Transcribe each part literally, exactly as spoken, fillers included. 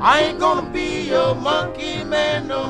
I ain't gonna be your monkey man no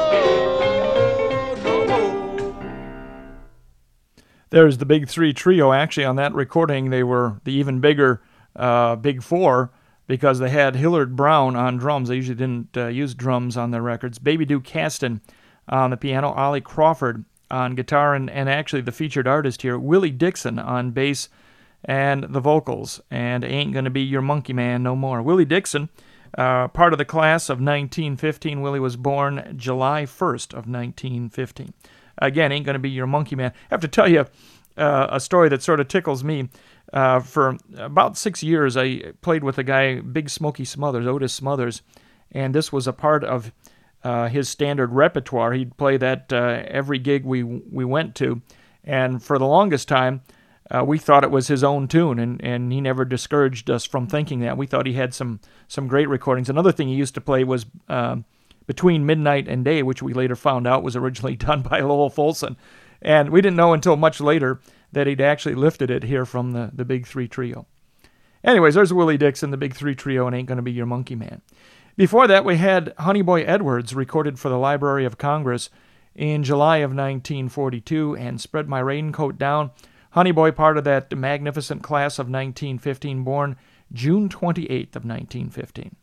more, no more. There's the Big Three Trio. Actually, on that recording, they were the even bigger uh, Big Four because they had Hillard Brown on drums. They usually didn't uh, use drums on their records. Baby Duke Caston on the piano, Ollie Crawford on guitar, and, and actually the featured artist here, Willie Dixon on bass and the vocals, and Ain't Gonna Be Your Monkey Man No More. Willie Dixon, uh, part of the class of nineteen fifteen. Willie was born July first of nineteen fifteen. Again, Ain't Gonna Be Your Monkey Man. I have to tell you uh, a story that sort of tickles me. Uh, for about six years, I played with a guy, Big Smokey Smothers, Otis Smothers, and this was a part of uh, his standard repertoire. He'd play that uh, every gig we we went to, and for the longest time, uh, we thought it was his own tune, and, and he never discouraged us from thinking that. We thought he had some some great recordings. Another thing he used to play was uh, Between Midnight and Day, which we later found out was originally done by Lowell Fulson, and we didn't know until much later that he'd actually lifted it here from the, the Big Three Trio. Anyways, there's Willie Dixon, the Big Three Trio, and Ain't Gonna Be Your Monkey Man. Before that, we had Honey Boy Edwards, recorded for the Library of Congress in July of nineteen forty-two, and Spread My Raincoat Down. Honey Boy, part of that magnificent class of nineteen fifteen, born June twenty-eighth of nineteen fifteen.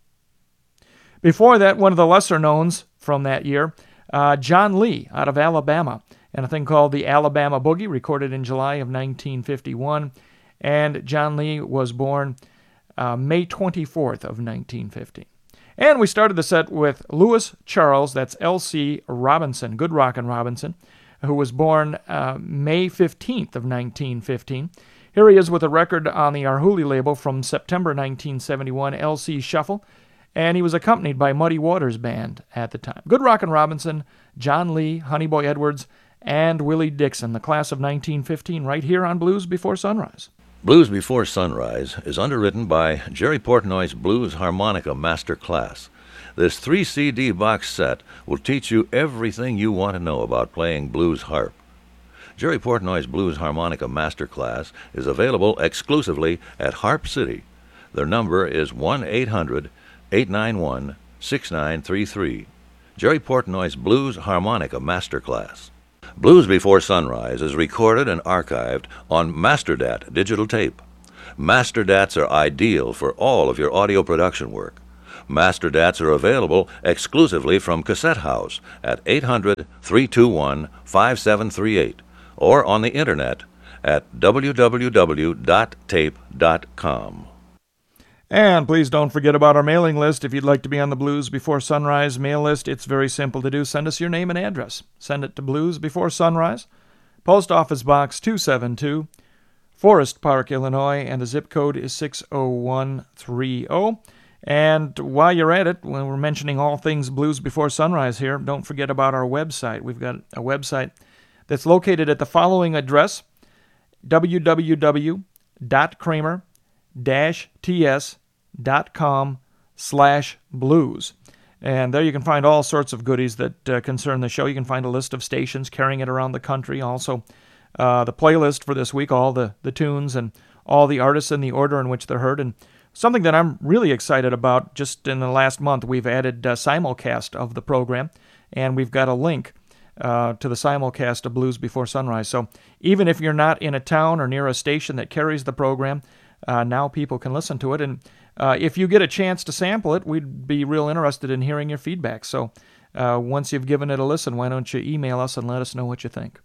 Before that, one of the lesser knowns from that year, uh, John Lee out of Alabama, and a thing called the Alabama Boogie, recorded in July of nineteen fifty-one. And John Lee was born uh, May twenty-fourth of nineteen fifty. And we started the set with Louis Charles, that's L C Robinson, Good Rockin' Robinson, who was born uh, May fifteenth of nineteen fifteen. Here he is with a record on the Arhoolie label from September nineteen seventy-one, L C Shuffle, and he was accompanied by Muddy Waters Band at the time. Good Rockin' Robinson, John Lee, Honey Boy Edwards, and Willie Dixon, the class of nineteen fifteen, right here on Blues Before Sunrise. Blues Before Sunrise is underwritten by Jerry Portnoy's Blues Harmonica Master Class. This three C D box set will teach you everything you want to know about playing blues harp. Jerry Portnoy's Blues Harmonica Master Class is available exclusively at Harp City. Their number is one eight hundred, eight nine one, six nine three three. Jerry Portnoy's Blues Harmonica Master Class. Blues Before Sunrise is recorded and archived on Masterdat digital tape. Masterdats are ideal for all of your audio production work. Masterdats are available exclusively from Cassette House at eight hundred, three two one, five seven three eight or on the internet at w w w dot tape dot com. And please don't forget about our mailing list. If you'd like to be on the Blues Before Sunrise mail list, it's very simple to do. Send us your name and address. Send it to Blues Before Sunrise, Post Office Box two seven two, Forest Park, Illinois, and the zip code is six oh one three oh. And while you're at it, when we're mentioning all things Blues Before Sunrise here, don't forget about our website. We've got a website that's located at the following address, w w w dot kramer dash t s dot com slash blues. And there you can find all sorts of goodies that uh, concern the show. You can find a list of stations carrying it around the country. Also, uh, the playlist for this week, all the, the tunes and all the artists in the order in which they're heard. And something that I'm really excited about, just in the last month, we've added a simulcast of the program, and we've got a link uh, to the simulcast of Blues Before Sunrise. So even if you're not in a town or near a station that carries the program, uh, now people can listen to it. And uh, if you get a chance to sample it, we'd be real interested in hearing your feedback. So uh, once you've given it a listen, why don't you email us and let us know what you think.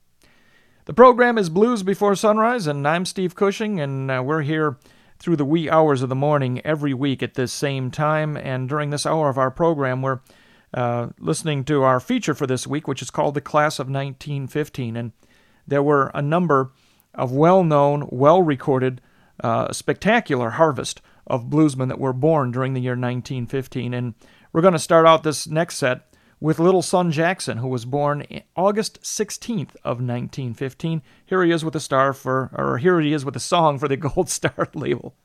The program is Blues Before Sunrise, and I'm Steve Cushing, and uh, we're here through the wee hours of the morning every week at this same time. And during this hour of our program, we're uh, listening to our feature for this week, which is called The Class of nineteen fifteen. And there were a number of well-known, well-recorded, uh, spectacular harvest of bluesmen that were born during the year nineteen fifteen. And we're going to start out this next set with Little Son Jackson, who was born August sixteenth of nineteen fifteen. Here he is with a star for, or here he is with a song for the Gold Star label.